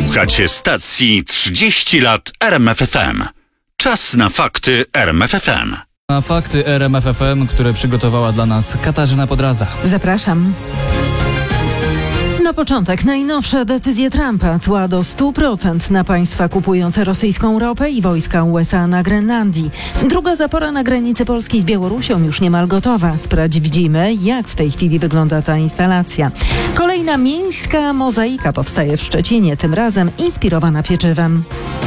Słuchacie stacji 30 lat RMFFM. Czas na fakty RMFFM. Na fakty RMFFM, które przygotowała dla nas Katarzyna Podraza. Zapraszam. Na początek najnowsze decyzje Trumpa, cła do 100% na państwa kupujące rosyjską ropę i wojska USA na Grenlandii. Druga zapora na granicy polskiej z Białorusią już niemal gotowa. Sprawdzimy, jak w tej chwili wygląda ta instalacja. Kolejna miejska mozaika powstaje w Szczecinie, tym razem inspirowana pieczywem.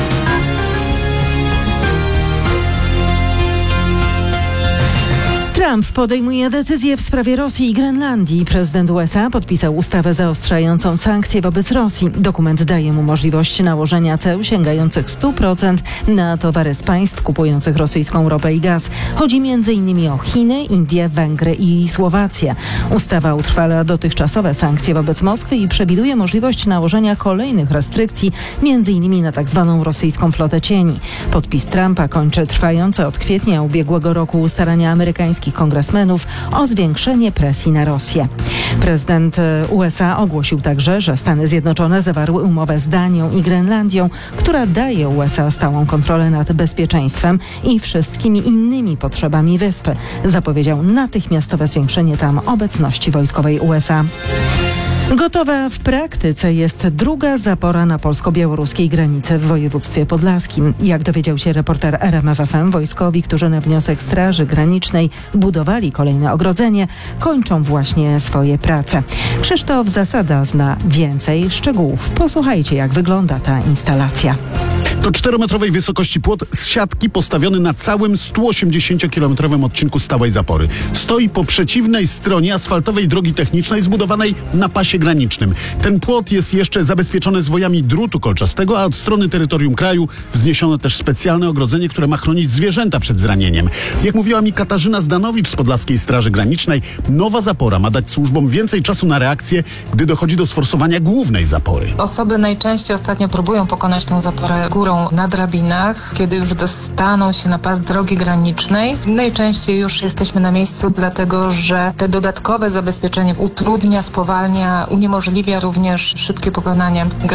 Trump podejmuje decyzję w sprawie Rosji i Grenlandii. Prezydent USA podpisał ustawę zaostrzającą sankcje wobec Rosji. Dokument daje mu możliwość nałożenia ceł sięgających 100% na towary z państw kupujących rosyjską ropę i gaz. Chodzi m.in. o Chiny, Indie, Węgry i Słowację. Ustawa utrwala dotychczasowe sankcje wobec Moskwy i przewiduje możliwość nałożenia kolejnych restrykcji, m.in. na tzw. rosyjską flotę cieni. Podpis Trumpa kończy trwające od kwietnia ubiegłego roku starania amerykańskich kongresmenów o zwiększenie presji na Rosję. Prezydent USA ogłosił także, że Stany Zjednoczone zawarły umowę z Danią i Grenlandią, która daje USA stałą kontrolę nad bezpieczeństwem i wszystkimi innymi potrzebami wyspy. Zapowiedział natychmiastowe zwiększenie tam obecności wojskowej USA. Gotowa w praktyce jest druga zapora na polsko-białoruskiej granicy w województwie podlaskim. Jak dowiedział się reporter RMFFM, wojskowi, którzy na wniosek Straży Granicznej budowali kolejne ogrodzenie, kończą właśnie swoje prace. Krzysztof Zasada zna więcej szczegółów. Posłuchajcie, jak wygląda ta instalacja. To 4-metrowej wysokości płot z siatki postawiony na całym 180-kilometrowym odcinku stałej zapory. Stoi po przeciwnej stronie asfaltowej drogi technicznej zbudowanej na pasie granicznym. Ten płot jest jeszcze zabezpieczony zwojami drutu kolczastego, a od strony terytorium kraju wzniesiono też specjalne ogrodzenie, które ma chronić zwierzęta przed zranieniem. Jak mówiła mi Katarzyna Zdanowicz z Podlaskiej Straży Granicznej, nowa zapora ma dać służbom więcej czasu na reakcję, gdy dochodzi do sforsowania głównej zapory. Osoby najczęściej ostatnio próbują pokonać tę zaporę górą na drabinach, kiedy już dostaną się na pas drogi granicznej. Najczęściej już jesteśmy na miejscu, dlatego że te dodatkowe zabezpieczenie utrudnia, spowalnia, uniemożliwia również szybkie pokonanie